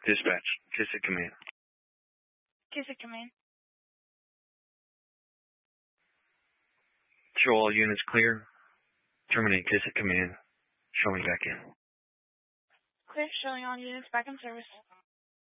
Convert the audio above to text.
Dispatch, Kissick Command. Kissick Command. Show all units clear. Terminate Kissick Command. Show me back in. Clear, showing all units back in service.